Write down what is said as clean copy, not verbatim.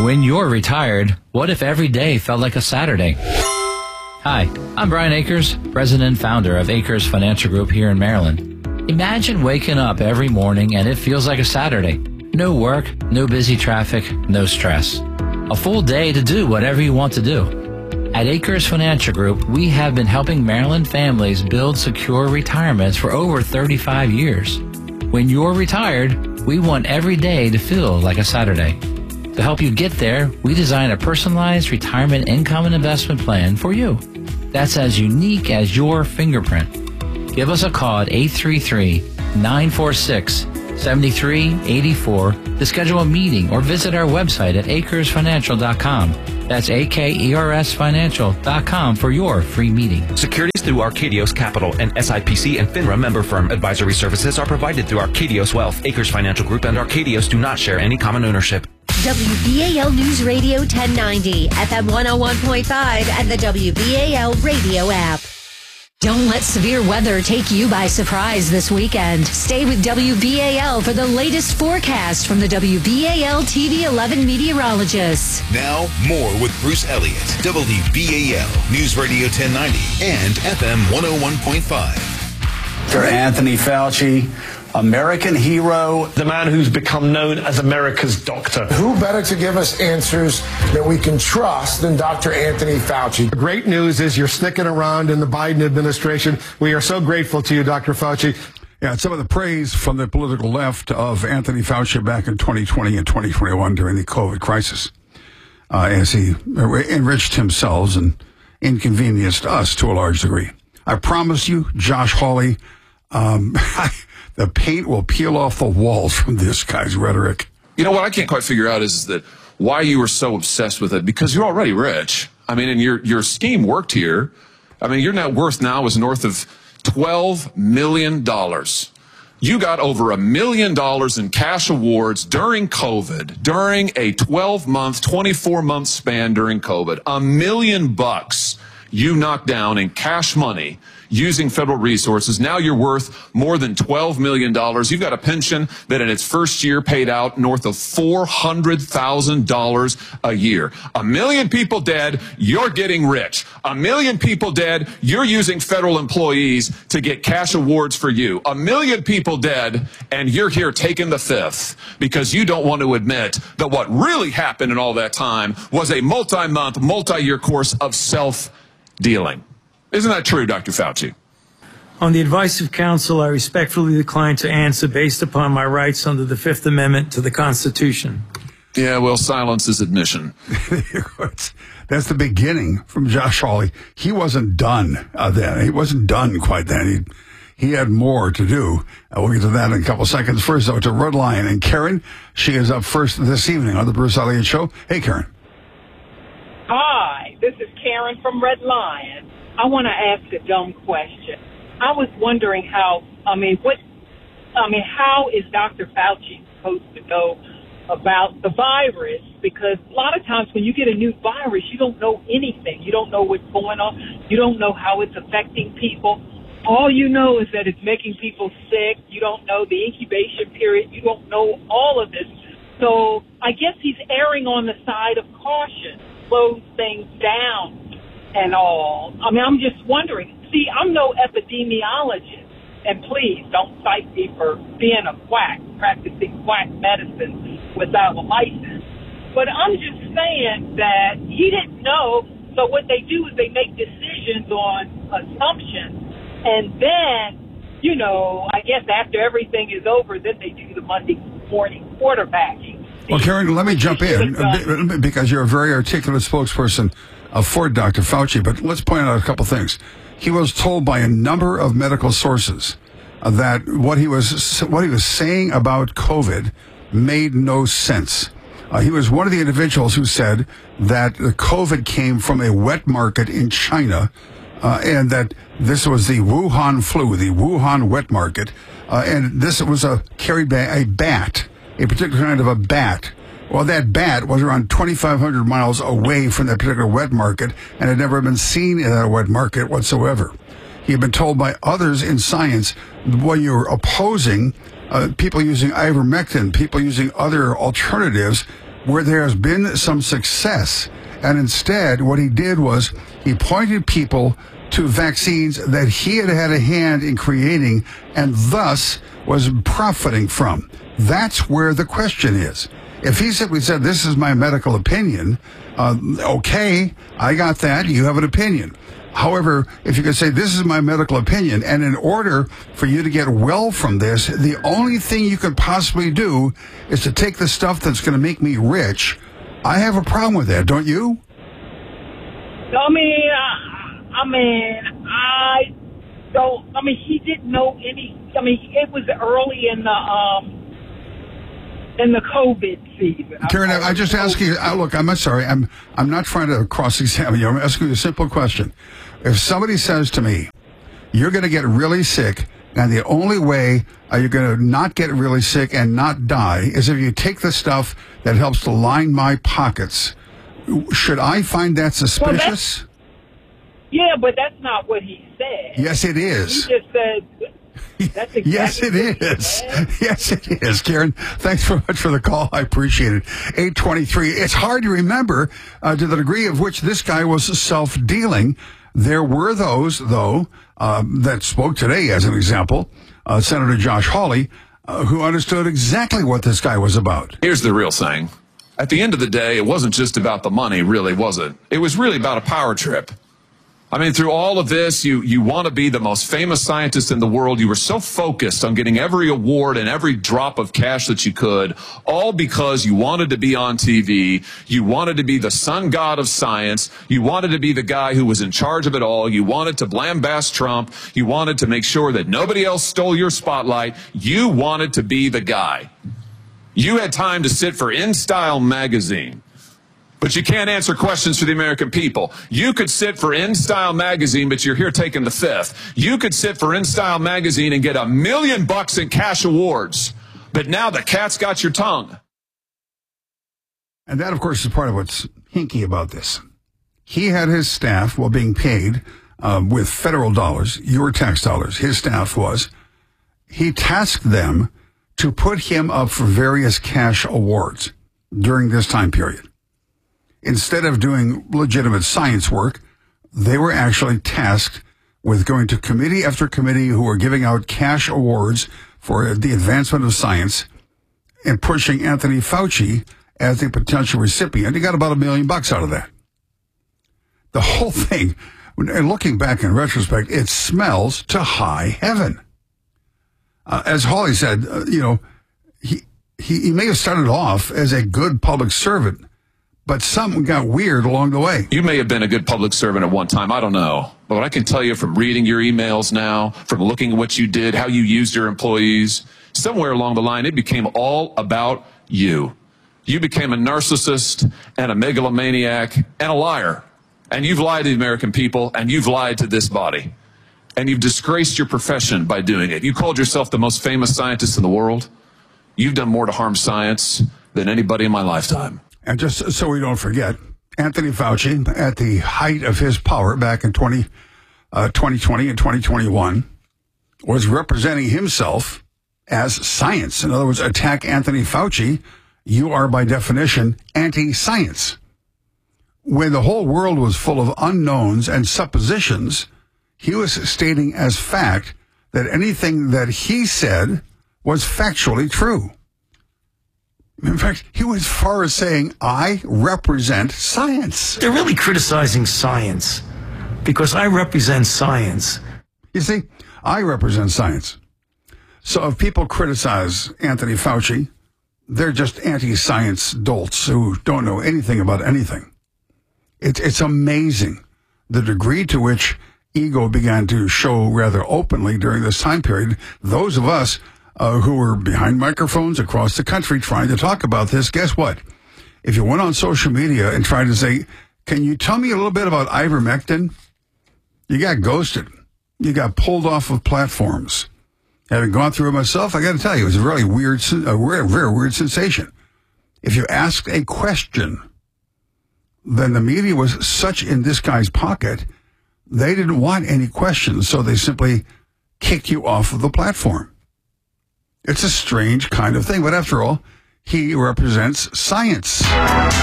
When you're retired, what if every day felt like a Saturday? Hi, I'm Brian Akers, president and founder of Akers Financial Group here in Maryland. Imagine waking up every morning and it feels like a Saturday. No work, no busy traffic, no stress. A full day to do whatever you want to do. At Akers Financial Group, we have been helping Maryland families build secure retirements for over 35 years. When you're retired, we want every day to feel like a Saturday. To help you get there, we design a personalized retirement income and investment plan for you. That's as unique as your fingerprint. Give us a call at 833-946-7384 to schedule a meeting or visit our website at akersfinancial.com. That's AKERSfinancial.com for your free meeting. Securities through Arcadios Capital and SIPC and FINRA member firm. Advisory services are provided through Arcadios Wealth. Akers Financial Group and Arcadios do not share any common ownership. WBAL News Radio 1090, FM 101.5, and the WBAL radio app. Don't let severe weather take you by surprise this weekend. Stay with WBAL for the latest forecast from the WBAL TV 11 meteorologists. Now, more with Bruce Elliott, WBAL News Radio 1090 and FM 101.5. Dr. Anthony Fauci, American hero. The man who's become known as America's doctor. Who better to give us answers that we can trust than Dr. Anthony Fauci? The great news is you're sticking around in the Biden administration. We are so grateful to you, Dr. Fauci. Yeah, some of the praise from the political left of Anthony Fauci back in 2020 and 2021 during the COVID crisis, as he enriched himself and inconvenienced us to a large degree. I promise you, Josh Hawley, the paint will peel off the walls from this guy's rhetoric. You know what I can't quite figure out is that why you were so obsessed with it, because you're already rich. I mean, and your scheme worked here. I mean, your net worth now is north of $12 million. You got over $1 million in cash awards during COVID, during a 12-month, 24-month span during COVID. $1 million you knocked down in cash money using federal resources. Now you're worth more than $12 million. You've got a pension that in its first year paid out north of $400,000 a year. 1 million people dead, you're getting rich. 1 million people dead, you're using federal employees to get cash awards for you. 1 million people dead, and you're here taking the fifth because you don't want to admit that what really happened in all that time was a multi-month, multi-year course of self-dealing. Isn't that true, Dr. Fauci? On the advice of counsel, I respectfully decline to answer based upon my rights under the Fifth Amendment to the Constitution. Yeah, well, silence is admission. That's the beginning from Josh Hawley. He wasn't done then. He wasn't done quite then. He had more to do. We'll get to that in a couple seconds. First, though, to Red Lion and Karen. She is up first this evening on the Bruce Elliott Show. Hey, Karen. Hi, this is Karen from Red Lion. I want to ask a dumb question. I was wondering how is Dr. Fauci supposed to know about the virus? Because a lot of times when you get a new virus, you don't know anything. You don't know what's going on. You don't know how it's affecting people. All you know is that it's making people sick. You don't know the incubation period. You don't know all of this. So I guess he's erring on the side of caution, slows things down and all. I mean, I'm just wondering. See, I'm no epidemiologist, and please don't cite me for being a quack, practicing quack medicine without a license. But I'm just saying that he didn't know, so what they do is they make decisions on assumptions, and then, I guess after everything is over, then they do the Monday morning quarterbacking. Well, Karen, let me jump in because you're a very articulate spokesperson for Dr. Fauci, but let's point out a couple things. He was told by a number of medical sources that what he was saying about COVID made no sense. He was one of the individuals who said that the COVID came from a wet market in China, and that this was the Wuhan flu, the Wuhan wet market, and this was carried by a bat, a particular kind of a bat. Well, that bat was around 2,500 miles away from that particular wet market and had never been seen in that wet market whatsoever. He had been told by others in science, when you're opposing people using ivermectin, people using other alternatives, where there has been some success. And instead, what he did was he pointed people to vaccines that he had had a hand in creating and thus was profiting from. That's where the question is. If he simply said, this is my medical opinion, okay, I got that, you have an opinion. However, if you could say, this is my medical opinion, and in order for you to get well from this, the only thing you could possibly do is to take the stuff that's going to make me rich, I have a problem with that, don't you? He didn't know any. It was early in the COVID season. Karen, I just ask you. Look, I'm sorry. I'm not trying to cross-examine you. I'm asking you a simple question. If somebody says to me, "You're going to get really sick," and the only way you're going to not get really sick and not die is if you take the stuff that helps to line my pockets, should I find that suspicious? Yeah, but that's not what he said. Yes, it is. He just said, that's exactly yes, it is. Yes, it is. Karen, thanks very much for the call. I appreciate it. 823. It's hard to remember to the degree of which this guy was self-dealing. There were those, though, that spoke today, as an example, Senator Josh Hawley, who understood exactly what this guy was about. Here's the real thing. At the end of the day, it wasn't just about the money, really, was it? It was really about a power trip. I mean, through all of this, you want to be the most famous scientist in the world. You were so focused on getting every award and every drop of cash that you could, all because you wanted to be on TV. You wanted to be the sun god of science. You wanted to be the guy who was in charge of it all. You wanted to lambast Trump. You wanted to make sure that nobody else stole your spotlight. You wanted to be the guy. You had time to sit for InStyle magazine. But you can't answer questions for the American people. You could sit for InStyle magazine, but you're here taking the fifth. You could sit for InStyle magazine and get $1 million in cash awards. But now the cat's got your tongue. And that, of course, is part of what's hinky about this. He had his staff, while being paid with federal dollars, your tax dollars, his staff he tasked them to put him up for various cash awards during this time period. Instead of doing legitimate science work, they were actually tasked with going to committee after committee who were giving out cash awards for the advancement of science and pushing Anthony Fauci as the potential recipient. He got about $1 million out of that. The whole thing, and looking back in retrospect, it smells to high heaven. As Hawley said, he may have started off as a good public servant, but something got weird along the way. You may have been a good public servant at one time. I don't know. But what I can tell you from reading your emails now, from looking at what you did, how you used your employees, somewhere along the line, it became all about you. You became a narcissist and a megalomaniac and a liar. And you've lied to the American people, and you've lied to this body. And you've disgraced your profession by doing it. You called yourself the most famous scientist in the world. You've done more to harm science than anybody in my lifetime. And just so we don't forget, Anthony Fauci, at the height of his power back in 2020 and 2021, was representing himself as science. In other words, attack Anthony Fauci, you are by definition anti-science. When the whole world was full of unknowns and suppositions, he was stating as fact that anything that he said was factually true. In fact, he went as far as saying, I represent science. They're really criticizing science because I represent science. You see, I represent science. So if people criticize Anthony Fauci, they're just anti-science dolts who don't know anything about anything. It's amazing the degree to which ego began to show rather openly during this time period. Those of us who were behind microphones across the country trying to talk about this, guess what? If you went on social media and tried to say, can you tell me a little bit about ivermectin? You got ghosted. You got pulled off of platforms. Having gone through it myself, I got to tell you, it was a very weird sensation. If you asked a question, then the media was such in this guy's pocket, they didn't want any questions, so they simply kicked you off of the platform. It's a strange kind of thing, but after all, he represents science.